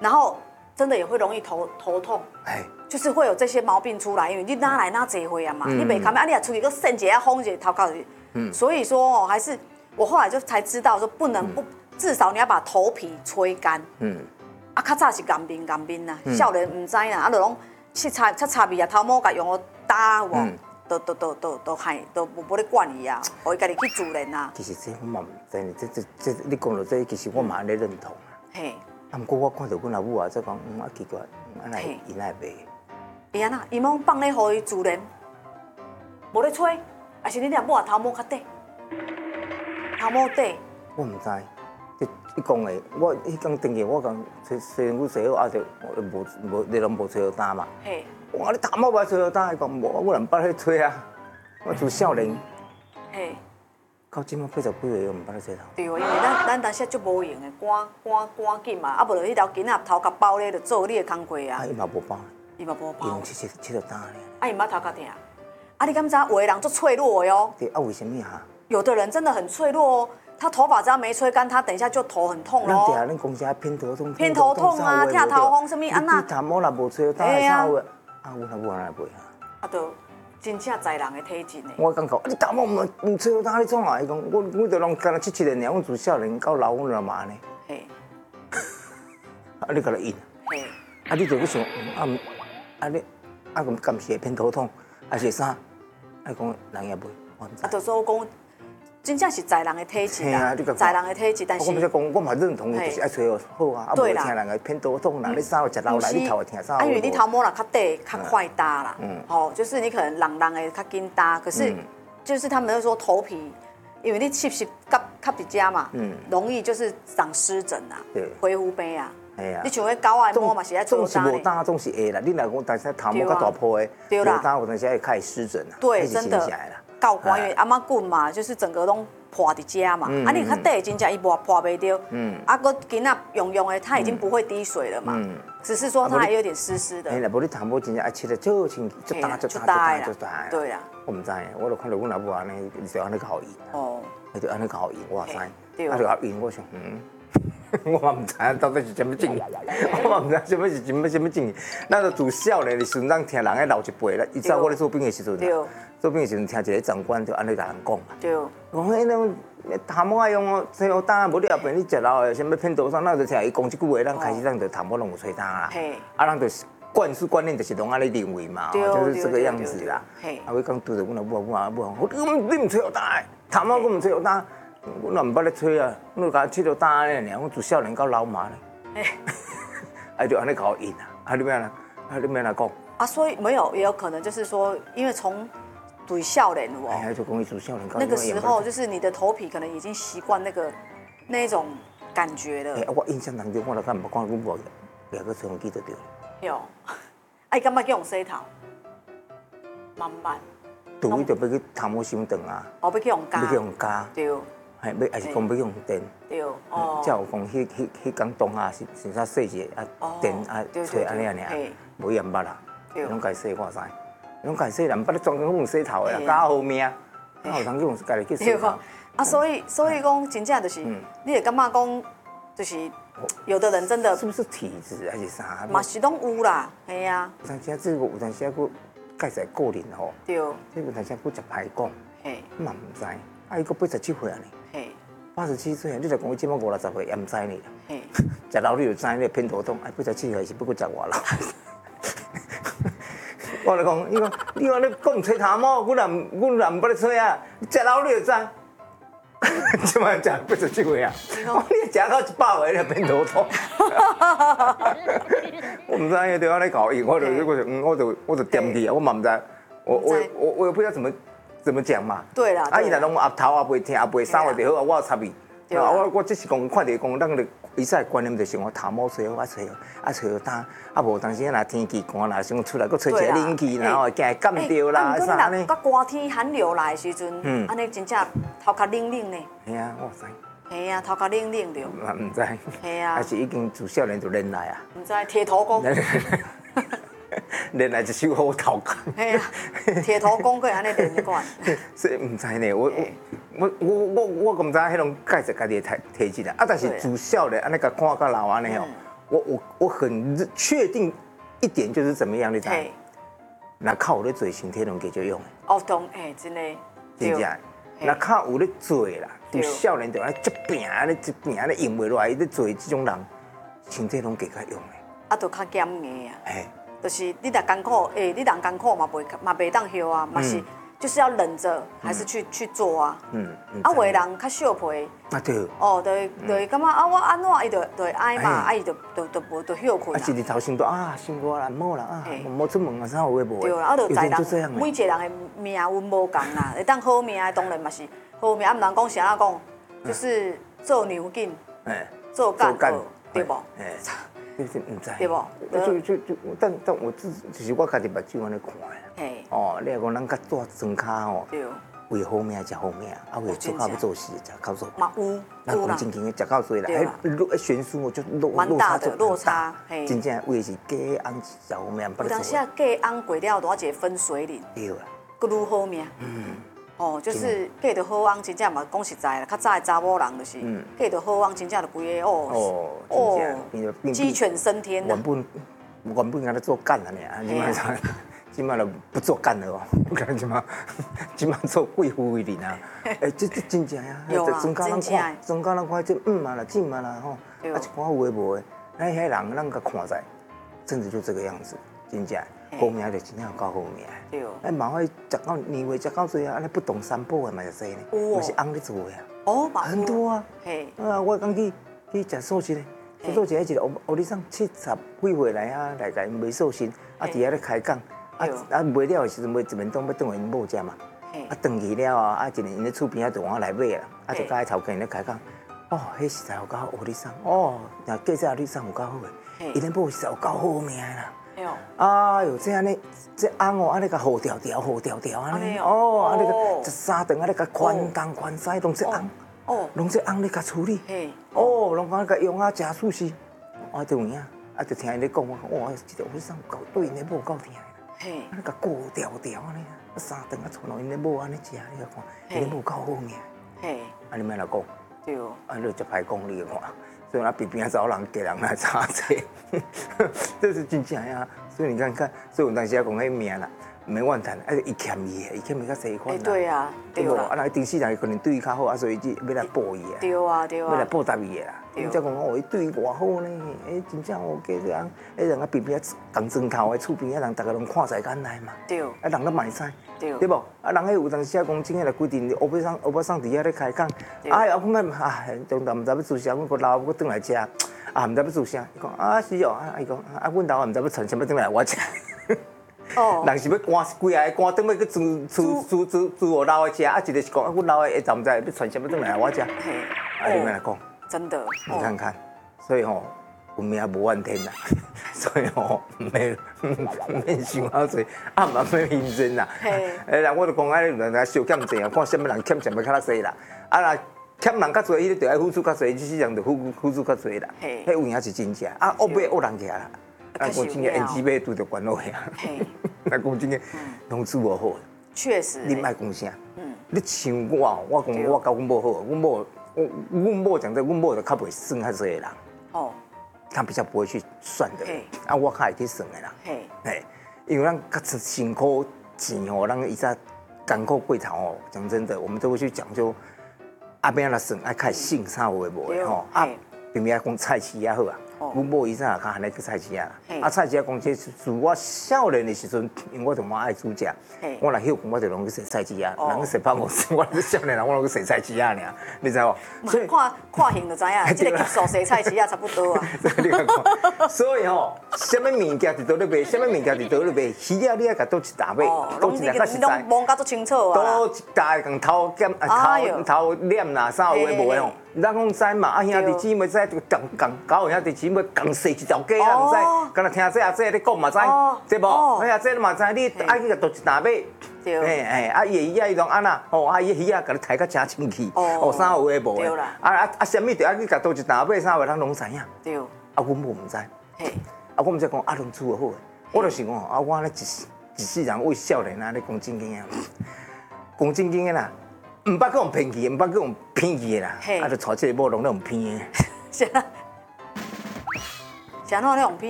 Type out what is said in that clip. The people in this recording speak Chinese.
然后真的也会容易头痛，就是会有这些毛病出来，因为你哪来哪坐回啊嘛，你没看啊，你也出去个肾结啊、风结头壳去，所以说哦，还是我后来就才知道说不能不，至少你要把头皮吹干，啊，较早是干冰呐，少年唔知啦，啊，就拢切擦味啊，头毛甲用打有无？都害都无咧管伊啊，互伊家己去自然啊。 其实这我嘛唔知呢，这你讲到这，其实我嘛安尼认同啊。嘿。啊，不过我看到阮阿母啊，则讲啊奇怪，安那伊那卖。 伊安那，伊拢放咧互伊自然，无咧吹，还是你俩母啊头毛较短，头毛短。 我唔知，你讲的，我迄天登记，我讲吹牛吹好，啊就无你拢无吹好单嘛。嘿。我讲你头毛无吹好单，伊讲无，我人捌咧吹啊，我自少年。嘿。到今嘛80几岁，我唔捌咧吹头。 对，因为咱当时足无用的，赶紧嘛，啊无就迄条筋啊头壳包咧，就做你的工课啊。 啊，伊嘛无包。伊嘛无包。 用七条单咧。 啊，伊毋捌头壳疼。啊，你敢知有的人足脆弱的哟。 对，啊为什么哈？ 有的人真的很脆弱哦。他头发只要没吹干，他等一下就头很痛咯。 对啊，恁公司还偏头痛。 偏头痛啊，疼头风什么啊那。 你头毛若无吹好，当然有啊。啊，阮阿母安来袂啊。 啊，都真正在人的体质呢。 我感觉你头毛唔吹好，当你创啊？伊讲我就拢干了7年，阮自少年到老，阮就嘛安尼。嘿。啊，你甲他应。嘿。啊，你就去想，你咁敢是会偏头痛，还是啥？啊，讲人也袂，我唔知。 啊，就说讲。真正是在人的体质啦，在人的体质，但是我不是讲，我嘛认同，就是爱吹好啊，啊无听人个偏头痛，人你啥食老来，你头会疼啥？ 啊，因为你头毛啦较短，较快搭啦，哦，就是你可能人的较紧搭，可是就是他们说头皮，因为你湿较比较嘛，容易就是长湿疹啊，皮肤病啊。你像迄狗仔毛嘛是爱做搭的，总是无搭，总是会啦。你若讲，但是头毛较大泡的，无搭有阵时会开始湿疹啊， 对，真的。够关，因为阿妈棍嘛，就是整个拢破伫遮嘛。啊，你较短真正伊破袂掉。啊，个囡仔用的，它已经不会滴水了嘛。只是说它还有点湿湿的。 哎，无你头毛真正爱切得就清，就大。 对啦。 我唔知，我就看到阮阿母安尼，就安尼搞伊。哦。就安尼搞伊，哇塞！啊，就阿伊，我想，我嘛唔知到底是什么症，我嘛唔知什么是什么症。那个自少年的时阵，咱听人个老一辈啦，以前我咧做兵的时阵，做兵的时阵听一个长官就安尼甲人讲嘛，讲迄种头毛爱用哦，吹好干，无你后边你食老的什么偏头痛，那就听伊讲即句话，咱开始咱就头毛拢有吹干啦，啊，咱就是灌输观念就是拢安尼认为嘛，就是这个样子啦。啊，我讲拄着阮阿母讲，你唔吹好干，头毛我唔吹好干。我哪唔捌咧吹啊！我甲切到单咧，我自少年到老嘛咧，啊就安尼搞应啊！啊你咩啦？啊你咩来讲？ 啊，所以没有，也有可能就是说，因为从对少年哦， 哎，就讲伊自少年那个时候，就是你的头皮可能已经习惯那种感觉了。 我印象当中，我来看，无看阮无两个吹风机就对了。 有，哎，干嘛叫用洗头？慢慢。 除非就要去头毛伤长啊。 哦，要去用加。 要去用加。 对。 还是讲要用电， 对，哦， 才有讲迄工当下是啥细节啊电啊吹安尼安尼啊，无伊也毋捌啦，拢家洗我知，拢家洗人捌咧专门用洗头的啦，假好命，哪有通去用家己去洗头？ 啊，所以讲真正就是，你会感觉讲，就是有的人真的是不是体质还是啥？ 嘛是拢有啦，系啊。 有阵时这个有阵时佫介绍个人吼， 对， 这有阵时佫食歹讲，嘿，嘛毋知，啊伊佫87岁啊呢。87岁，你就讲我即满50-60岁，也唔知呢。食老你就知你偏头痛，哎，87岁是不过食偌老。我就讲，你讲你讲吹头毛，阮也唔捌咧吹啊，食老你就知。即摆食87岁啊，你食到100岁你偏头痛。我唔知伊对我咧搞伊，我就点去啊，我嘛唔知，我也不知道怎么讲嘛？ 对啦， 啊，伊若拢额头也袂疼，也袂啥话就好啊，我插伊。我只是讲看着讲，咱个以前观念就是讲头毛吹好，吹好干，啊无当时若天气寒啦，想出来佫吹一个冷气，然后惊干掉啦啥呢？ 甲寒天寒流来的时阵，安尼真正头壳冷冷呢。 系啊，我知。 系啊，头壳冷冷着。 唔知。 系啊。 还是已经自少年就练来啊？ 唔知铁头功。 练来一手好头壳。 系啊，铁头功可以安尼练惯。 所以唔知呢，我咁知迄种介绍家己的体质啦。啊，但是自小咧安尼甲看到老安尼吼， 我很确定一点就是怎么样，你知道？那靠有咧做身体拢加少用的。 哦，真的。 真正。那靠有咧做啦，从少年就爱一拼咧用袂落来，咧做这种人，身体拢加较用的。 啊，就较减硬啊。就是你若艰苦，你人艰苦嘛袂当休啊，嘛是。就是要忍着，还是去做啊？啊，有的人较小皮。 啊对。 哦，就感觉啊，我安怎伊就会爱嘛，啊伊就休困。 啊，一日头先多啊，心肝啦，冇啦啊，冇出门啊，啥有诶无？ 对啦，啊，就在人每一个人的命运无共啦，会当好命的当然嘛是好命，啊，毋通讲啥讲，就是做牛紧，做干好，对不？ 就是唔知， 对不？ 但我就是我家己目睭安尼看的。哦，你若讲咱较大庄卡吼，为好命食好命，啊为做到要做事食较做。 嘛有， 咱讲正经的食到衰啦，悬殊就落差，真正为是假红食好命， 有当时啊假红过了，多一个分水岭， 对啊， 佫愈好命。哦，就是嫁着好翁，真正嘛讲实在啦，较早的查某人就是嫁着好翁，真正就规个鸡犬升天啦。 原本安尼做干了呢，今麦就不做干了哦，看今麦做贵妇为人啊，这真正呀，增加咱看这嘛啦，进嘛啦吼，啊一寡有诶无诶，咱遐人咱甲看在，真的就这个样子，真正。好命就真正有够好命。对。哎，嘛会食到年味食到最啊，安尼不懂三宝的嘛就多呢。有哦。是翁咧做的啊。 哦， 很多啊。嘿。啊，我刚去食寿司咧，食寿司一个屋里上70几岁来啊，来甲因卖寿司，啊，伫遐咧开讲，啊卖了的时阵，卖一面倒要转因某食嘛。啊，转去了啊，一年因咧厝边啊，就往来买啦，啊，就甲伊头家因咧开讲，哦，迄实在有够屋里上，哦，若介绍屋里上有够好的，因咧某实在有够好命啦。哎呦，这安尼，这翁哦，安尼甲好调安尼，哦，安尼个13顿安尼甲宽东宽西，拢这翁，哦，拢这翁咧甲处理，哦，拢安尼甲用啊食寿司，啊就有影，啊就听因咧讲，我讲哇，这个我上够对因咧某够听，安尼甲顾调安尼，啊3顿啊传落因咧某安尼食，你甲看，因咧某够好命，啊你莫来讲，对，啊你就歹讲你看。所以，边边找人给人来查这，这是真正呀。所以你看，所以有当时讲迄命啦，没怨叹，伊欠伊较济款啦。对啊，对啊。啊，那电视人可能对伊较好，啊，所以要来报伊啊。对啊。要来报答伊的啦。伊才讲哦，伊对伊偌好呢，真正哦，加这样，人啊边边同庄头的厝边人，大家拢看在眼内嘛。对。啊，人都卖使。对不？啊，人迄有当时啊讲，真个来规定，乌巴桑伫遐咧开讲，哎，我讲啊，中昼毋知要做啥，阮个老我转来食，啊，毋知要做啥，伊讲啊是哦，伊讲啊，阮老毋知要传啥物转来我食。哦。人是要赶规下赶转要去煮我老的食，啊，一个是讲啊，阮老的下昼毋知要传啥物转来我食。啊，你莫来讲。真的。你看看，所以吼。有命无怨天啦，所以吼免想啊多，啊嘛免认真啦。啦，我就讲安尼，人小欠济啊，看什么人欠什么较济啦。啊，若欠人较济，伊就爱付出较济，这世人就付出较济啦。迄有影是真正，啊，恶买恶人起啦。啊，讲真个，NG 买拄着关落去啊。那讲真个，拢处无好。确实。你莫讲啥？你像我讲我甲阮某好，阮某讲真，阮某就较袂算较济的人。哦。他比较不会去算的，啊，我较会去算的啦。因为咱较辛苦钱哦，咱伊只艰苦过头哦，讲真的，我们都会去讲究，啊，边仔来算，爱看性啥有诶无诶吼，啊，偏偏讲菜市也好啊。阮某伊啥较安尼去菜市啊，啊菜市啊讲这自我少年的时阵，因为我就蛮爱煮食，我若休困我就拢去洗菜市啊，人去洗泡馍，我是少年人我拢去洗菜市啊尔，你知无？ 所以看型就知影，这个级数洗菜市啊差不多啊。 所以吼，什么物件伫倒咧卖，什么物件伫倒咧卖，鱼啊你爱甲倒一大买，倒一大较实在， 摸甲足清楚啊。 倒一大共头减头脸啦，啥有诶无诶吼。咱讲知嘛，啊兄弟姊妹知就共搞兄弟姊妹共洗一条鸡啊，毋知，敢若听这阿姐咧讲嘛知，对无？哎呀，这嘛知，你爱去甲倒一大尾，啊伊的鱼啊伊拢安那，啊伊的鱼啊甲你抬甲真清气，啥有诶无诶？什么就爱去甲倒一大尾，啥话咱拢知影。对。啊，阮某毋知，啊我毋知讲啊，拢煮好诶，我就想讲啊，我咧一世人为少年啊咧讲正经诶，讲正经诶啦。唔捌去用骗去，唔捌去用骗去的啦，啊，就带这个某拢咧用骗的。 是安怎那种屁？